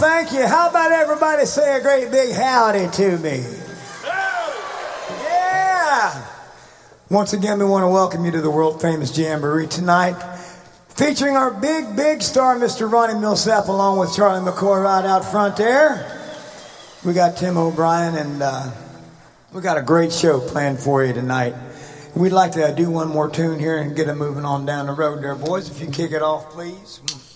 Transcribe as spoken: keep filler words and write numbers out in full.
thank you. How about everybody say a great big howdy to me? Yeah. Once again, we want to welcome you to the world-famous Jamboree tonight, featuring our big, big star, Mister Ronnie Millsap, along with Charlie McCoy right out front there. We got Tim O'Brien, and uh, we got a great show planned for you tonight. We'd like to do one more tune here and get it moving on down the road there, boys. If you kick it off, please.